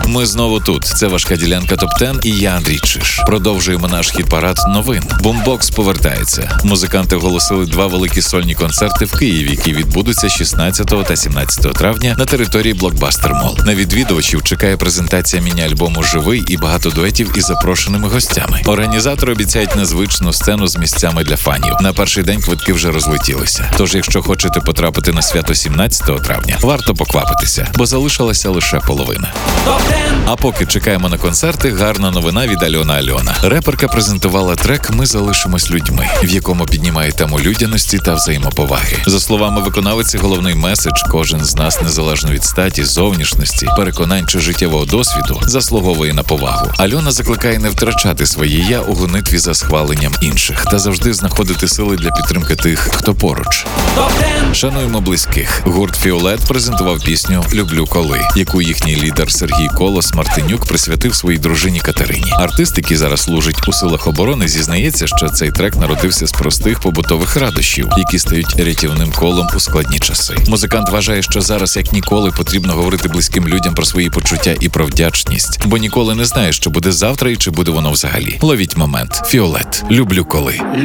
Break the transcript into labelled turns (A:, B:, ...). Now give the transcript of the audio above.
A: Ми знову тут. Це важка ділянка ТОП-10 і я, Андрій Чиш. Продовжуємо наш хіт-парад новин. Бумбокс повертається. Музиканти оголосили 2 великі сольні концерти в Києві, які відбудуться 16 та 17 травня на території Блокбастер Мол. На відвідувачів чекає презентація міні-альбому «Живий» і багато дуетів із запрошеними гостями. Організатори обіцяють незвичну сцену з місцями для фанів. На перший день квитки вже розлетілися. Тож, якщо хочете потрапити на свято 17 травня, варто поквапитися, бо залишилася лише половина. А поки чекаємо на концерти, гарна новина від Альона. Реперка презентувала трек «Ми залишимось людьми», в якому піднімає тему людяності та взаємоповаги. За словами виконавиці, головний меседж – кожен з нас, незалежно від статі, зовнішності, переконань чи життєвого досвіду, заслуговує на повагу. Альона закликає не втрачати своє «я» у гонитві за схваленням інших та завжди знаходити сили для підтримки тих, хто поруч. Шануємо близьких. Гурт «Фіолет» презентував пісню «Люблю коли», яку їхній лідер Сергій Колос Мартинюк присвятив своїй дружині Катерині. Артист, який зараз служить у силах оборони, зізнається, що цей трек народився з простих побутових радощів, які стають рятівним колом у складні часи. Музикант вважає, що зараз як ніколи потрібно говорити близьким людям про свої почуття і про вдячність, бо ніколи не знаєш, що буде завтра і чи буде воно взагалі. Ловіть момент. «Фіолет. Люблю коли».